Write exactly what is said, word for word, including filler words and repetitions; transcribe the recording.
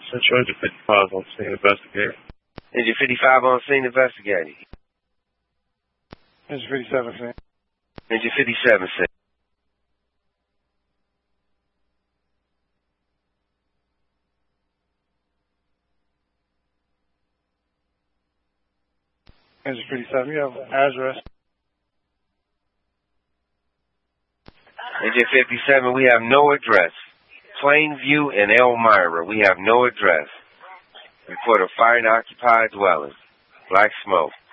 Central Engine fifty-five on scene investigating. Engine fifty-five on scene investigating. Engine fifty-seven, scene. Engine fifty-seven, scene. Engine fifty-seven, you have address. Engine fifty-seven, we have no address. Plainview and Elmira, we have no address. Report of fire in occupied dwelling. Black smoke.